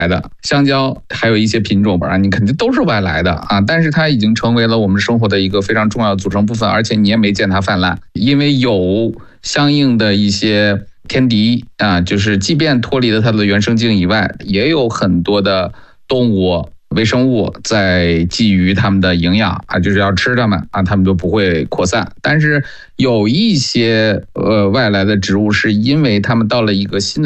的，香蕉还有一些品种你肯定都是外来的但是它已经成为了我们生活的一个非常重要的组成部分，而且你也没见它泛滥，因为有相应的一些天敌就是即便脱离了它的原生境以外，也有很多的动物微生物在觊觎它们的营养就是要吃它们它们就不会扩散。但是有一些外来的植物是因为它们到了一个新的